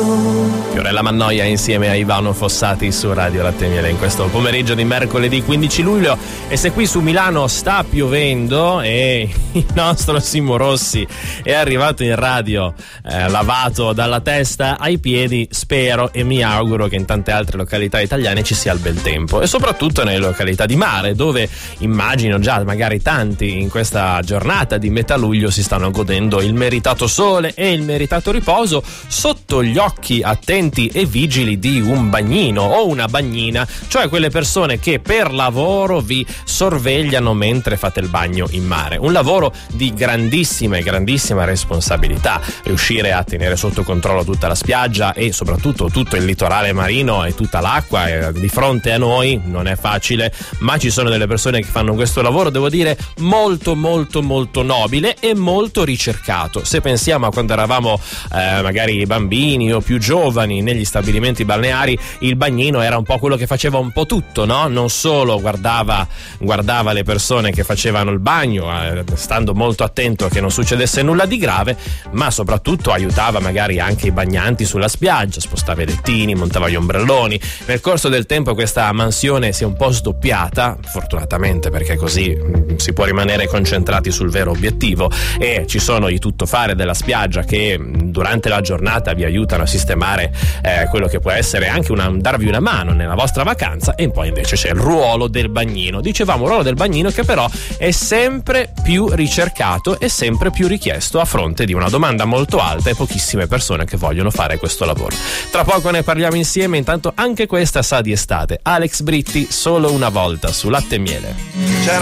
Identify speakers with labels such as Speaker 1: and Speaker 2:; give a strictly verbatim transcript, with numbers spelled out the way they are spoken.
Speaker 1: Fiorella Mannoia insieme a Ivano Fossati su Radio Latte e Miele in questo pomeriggio di mercoledì quindici luglio. E se qui su Milano sta piovendo e il nostro Simo Rossi è arrivato in radio eh, lavato dalla testa ai piedi, spero e mi auguro che in tante altre località italiane ci sia il bel tempo, e soprattutto nelle località di mare, dove immagino già magari tanti in questa giornata di metà luglio si stanno godendo il meritato sole e il meritato riposo sotto gli occhi attenti e vigili di un bagnino o una bagnina, cioè quelle persone che per lavoro vi sorvegliano mentre fate il bagno in mare. Un lavoro di grandissima e grandissima responsabilità, riuscire a tenere sotto controllo tutta la spiaggia e soprattutto tutto il litorale marino e tutta l'acqua di fronte a noi non è facile, ma ci sono delle persone che fanno questo lavoro, devo dire, molto molto molto nobile e molto ricercato. Se pensiamo a quando eravamo eh, magari bambini o più giovani negli stabilimenti balneari, il bagnino era un po' quello che faceva un po' tutto, no? Non solo guardava guardava le persone che facevano il bagno, eh, stando molto attento che non succedesse nulla di grave, ma soprattutto aiutava magari anche i bagnanti sulla spiaggia, spostava i lettini, montava gli ombrelloni. Nel corso del tempo questa mansione si è un po' sdoppiata, fortunatamente, perché così mh, si può rimanere concentrati sul vero obiettivo, e ci sono i tuttofare della spiaggia che mh, durante la giornata vi aiutano a sistemare eh, quello che può essere anche una, darvi una mano nella vostra vacanza, e poi invece c'è il ruolo del bagnino. Dicevamo il ruolo del bagnino che però è sempre più ricercato e sempre più richiesto a fronte di una domanda molto alta e pochissime persone che vogliono fare questo lavoro. Tra poco ne parliamo insieme, intanto anche questa sa di estate. Alex Britti, Solo una volta su Latte e Miele.
Speaker 2: C'era